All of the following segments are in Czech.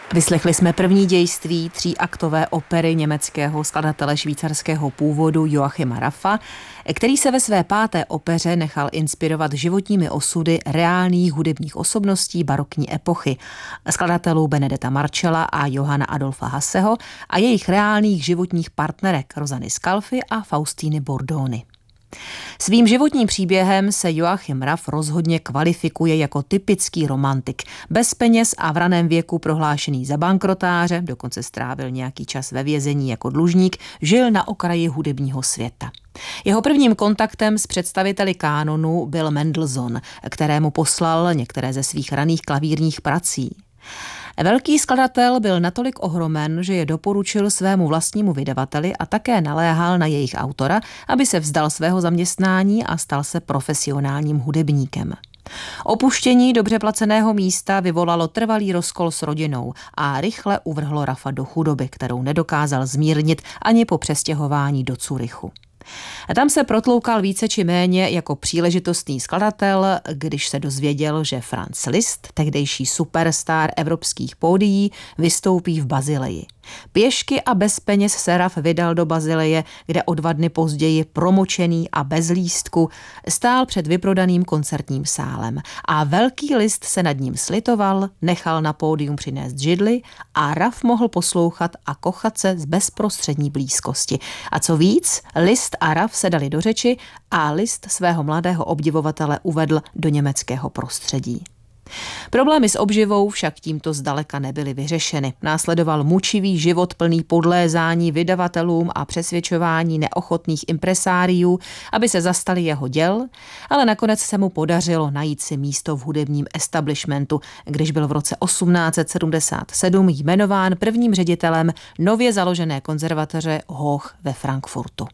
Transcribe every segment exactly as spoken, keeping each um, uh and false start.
Vyslechli jsme první dějství tříaktové opery německého skladatele švýcarského původu Joachima Raffa, který se ve své páté opeře nechal inspirovat životními osudy reálných hudebních osobností barokní epochy, skladatelů Benedetta Marcella a Johanna Adolfa Hasseho a jejich reálných životních partnerek Rosanny Scalfy a Faustiny Bordoni. Svým životním příběhem se Joachim Raff rozhodně kvalifikuje jako typický romantik. Bez peněz a v raném věku prohlášený za bankrotáře, dokonce strávil nějaký čas ve vězení jako dlužník, žil na okraji hudebního světa. Jeho prvním kontaktem s představiteli kánonu byl Mendelssohn, kterému poslal některé ze svých raných klavírních prací. Velký skladatel byl natolik ohromen, že je doporučil svému vlastnímu vydavateli a také naléhal na jejich autora, aby se vzdal svého zaměstnání a stal se profesionálním hudebníkem. Opuštění dobře placeného místa vyvolalo trvalý rozkol s rodinou a rychle uvrhlo Raffa do chudoby, kterou nedokázal zmírnit ani po přestěhování do Curychu. A tam se protloukal více či méně jako příležitostný skladatel, když se dozvěděl, že Franz Liszt, tehdejší superstar evropských pódií, vystoupí v Basileji. Pěšky a bez peněz se Raff vydal do Basileje, kde o dva dny později promočený a bez lístku stál před vyprodaným koncertním sálem a velký Liszt se nad ním slitoval, nechal na pódium přinést židli a Raff mohl poslouchat a kochat se z bezprostřední blízkosti. A co víc, Liszt a Raff se dali do řeči a Liszt svého mladého obdivovatele uvedl do německého prostředí. Problémy s obživou však tímto zdaleka nebyly vyřešeny. Následoval mučivý život plný podlézání vydavatelům a přesvědčování neochotných impresáriů, aby se zastali jeho děl, ale nakonec se mu podařilo najít si místo v hudebním establishmentu, když byl v roce osmnáct set sedmdesát sedm jmenován prvním ředitelem nově založené konzervatoře Hoch ve Frankfurtu.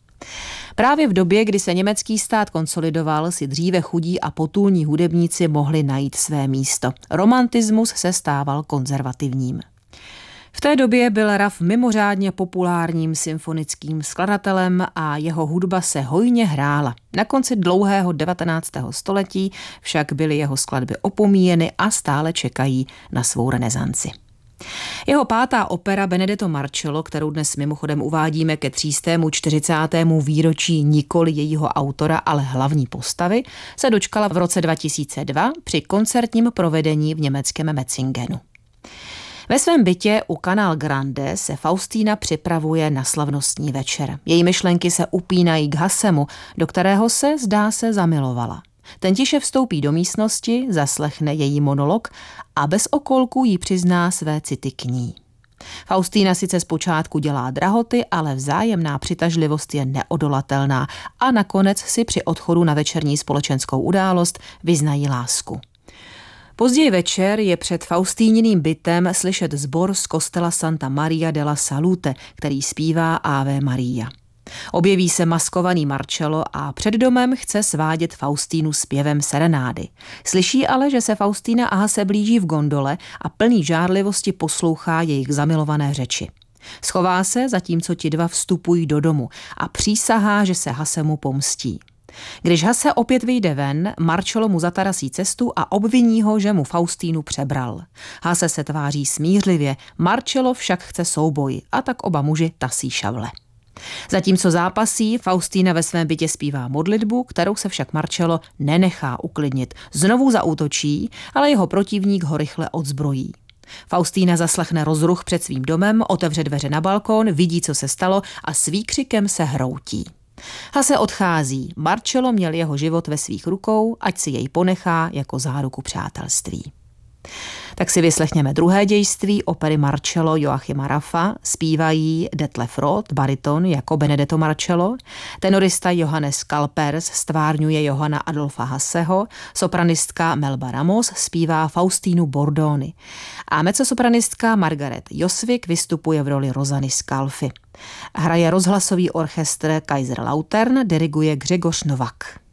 Právě v době, kdy se německý stát konsolidoval, si dříve chudí a potulní hudebníci mohli najít své místo. Romantismus se stával konzervativním. V té době byl Raff mimořádně populárním symfonickým skladatelem a jeho hudba se hojně hrála. Na konci dlouhého devatenáctého století však byly jeho skladby opomíjeny a stále čekají na svou renesanci. Jeho pátá opera Benedetto Marcello, kterou dnes mimochodem uvádíme ke třístému čtyřicátému výročí nikoli jejího autora, ale hlavní postavy, se dočkala v roce dva tisíce dva při koncertním provedení v německém Metzingenu. Ve svém bytě u Canal Grande se Faustína připravuje na slavnostní večer. Její myšlenky se upínají k Hassemu, do kterého se, zdá se, zamilovala. Ten tiše vstoupí do místnosti, zaslechne její monolog a bez okolků jí přizná své city k ní. Faustína sice zpočátku dělá drahoty, ale vzájemná přitažlivost je neodolatelná a nakonec si při odchodu na večerní společenskou událost vyznají lásku. Později večer je před Faustíniným bytem slyšet sbor z kostela Santa Maria della Salute, který zpívá Ave Maria. Objeví se maskovaný Marcello a před domem chce svádět Faustínu zpěvem serenády. Slyší ale, že se Faustína a Hasse blíží v gondole a plný žárlivosti poslouchá jejich zamilované řeči. Schová se, zatímco ti dva vstupují do domu a přísahá, že se Hassemu pomstí. Když Hasse opět vyjde ven, Marcello mu zatarasí cestu a obviní ho, že mu Faustínu přebral. Hasse se tváří smířlivě, Marcello však chce souboj a tak oba muži tasí šavle. Zatímco zápasí, Faustína ve svém bytě zpívá modlitbu, kterou se však Marcello nenechá uklidnit. Znovu zaútočí, ale jeho protivník ho rychle odzbrojí. Faustína zaslechne rozruch před svým domem, otevře dveře na balkón, vidí, co se stalo a s výkřikem se hroutí. Hasse odchází. Marcello měl jeho život ve svých rukou, ať si jej ponechá jako záruku přátelství. Tak si vyslechněme druhé dějství opery Marcello Joachima Raffa. Zpívají Detlef Roth, bariton jako Benedetto Marcello, tenorista Johannes Kalpers stvárňuje Johanna Adolfa Hasseho, sopranistka Melba Ramos zpívá Faustinu Bordoni a mezzosopranistka Margaret Josvik vystupuje v roli Rosanny Scalfy. Hraje rozhlasový orchestr Kaiserlautern, diriguje Grzegorz Nowak.